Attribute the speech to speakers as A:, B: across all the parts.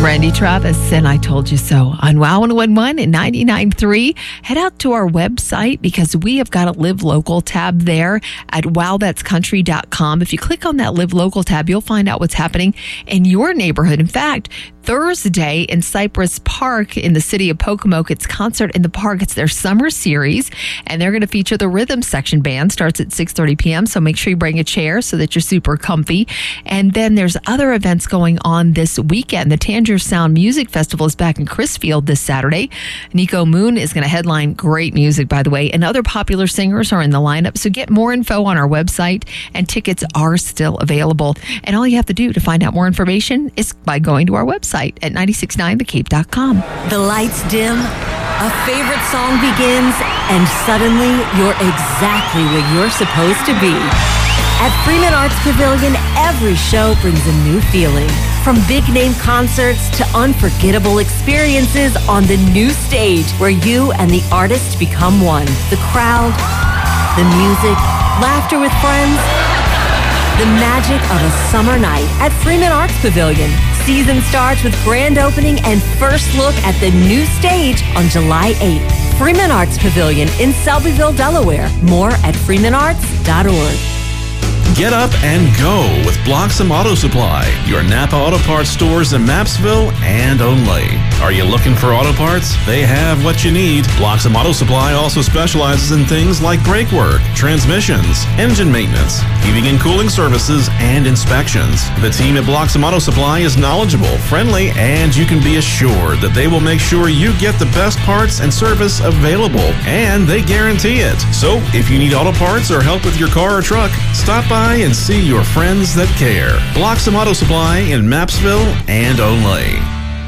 A: Randy Travis, and I Told You So on WOW 101.1 and 99.3. Head out to our website because we have got a Live Local tab there at wowthat'scountry.com. If you click on that Live Local tab, you'll find out what's happening in your neighborhood. In fact, Thursday in Cypress Park in the city of Pocomoke, it's Concert in the Park. It's their summer series, and they're going to feature the Rhythm Section Band. Starts at 6:30 p.m., so make sure you bring a chair so that you're super comfy. And then there's other events going on this weekend. The Tangier Sound Music Festival is back in Crisfield this Saturday. Nico Moon is going to headline. Great music, by the way, and other popular singers are in the lineup. So get more info on our website, and tickets are still available. And all you have to do to find out more information is by going to our website at 969thecape.com.
B: The lights dim, a favorite song begins, and suddenly you're exactly where you're supposed to be. At Freeman Arts Pavilion, every show brings a new feeling. From big-name concerts to unforgettable experiences on the new stage where you and the artist become one. The crowd, the music, laughter with friends, the magic of a summer night at Freeman Arts Pavilion. Season starts with grand opening and first look at the new stage on July 8th. Freeman Arts Pavilion in Selbyville, Delaware. More at freemanarts.org.
C: Get up and go with Bloxham Auto Supply, your Napa Auto Parts stores in Mapsville and only. Are you looking for auto parts? They have what you need. Bloxham Auto Supply also specializes in things like brake work, transmissions, engine maintenance, heating and cooling services, and inspections. The team at Bloxham Auto Supply is knowledgeable, friendly, and you can be assured that they will make sure you get the best parts and service available, and they guarantee it. So, if you need auto parts or help with your car or truck, stop by and see your friends that care. Bloxham Auto Supply in Mapsville and only.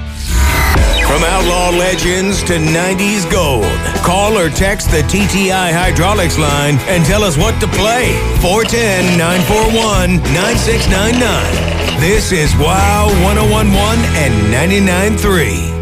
D: From outlaw legends to 90s gold, call or text the TTI Hydraulics line and tell us what to play. 410-941-9699. This is WOW 101.1 and 99.3.